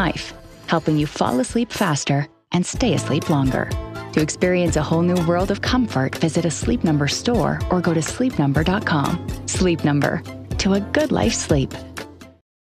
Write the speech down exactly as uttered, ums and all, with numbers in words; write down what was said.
life, helping you fall asleep faster and stay asleep longer. To experience a whole new world of comfort, visit a Sleep Number store or go to sleep number dot com. Sleep Number, to a good life sleep.